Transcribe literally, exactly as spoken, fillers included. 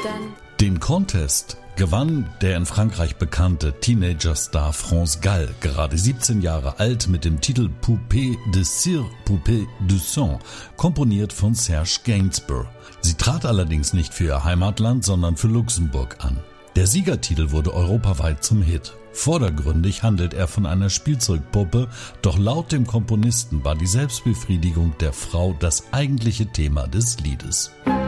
then. Den Contest gewann der in Frankreich bekannte Teenager-Star France Gall, gerade siebzehn Jahre alt, mit dem Titel Poupée de Cire, Poupée de Sang, komponiert von Serge Gainsbourg. Sie trat allerdings nicht für ihr Heimatland, sondern für Luxemburg an. Der Siegertitel wurde europaweit zum Hit. Vordergründig handelt er von einer Spielzeugpuppe, doch laut dem Komponisten war die Selbstbefriedigung der Frau das eigentliche Thema des Liedes.